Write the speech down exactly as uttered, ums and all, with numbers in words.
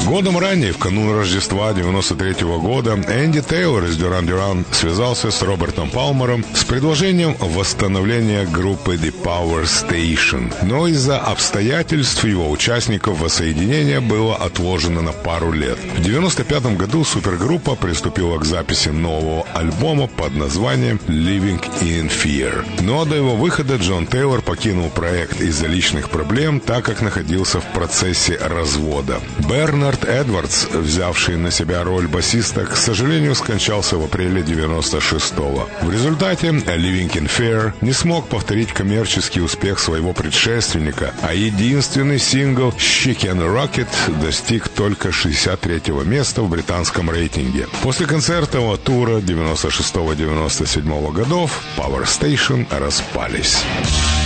Годом ранее, в канун Рождества девяносто третьего года, Энди Тейлор из Duran Duran связался с Робертом Палмером с предложением восстановления группы The Power Station. Но из-за обстоятельств его участников воссоединение было отложено на пару лет. В девяносто пятом году супергруппа приступила к записи нового альбома под названием Living in Fear. Но до его выхода Джон Тейлор покинул проект из-за личных проблем, так как находился в процессе развода. Бернард Эдвардс, взявший на себя роль басиста, к сожалению, скончался в апреле девяносто шестого. В результате Living in Fear не смог повторить коммерческий успех своего предшественника, а единственный сингл She Can Rock It достиг только шестьдесят третьего места в британском рейтинге. После концертного тура девяносто шестого — девяносто седьмого годов Power Station распались.